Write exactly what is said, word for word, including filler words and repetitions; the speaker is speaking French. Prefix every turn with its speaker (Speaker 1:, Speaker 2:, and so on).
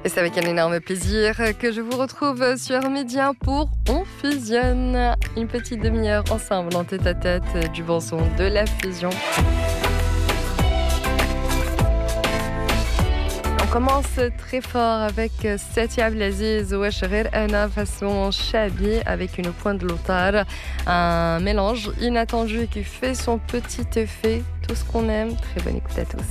Speaker 1: Et c'est avec un énorme plaisir que je vous retrouve sur Média pour On Fusionne. Une petite demi-heure ensemble en tête-à-tête du bon son de la fusion. On commence très fort avec Satia Abdelaziz Wesh Gher Ana façon Chabi avec une pointe de l'autar. Un mélange inattendu qui fait son petit effet. Tout ce qu'on aime. Très bonne écoute à tous.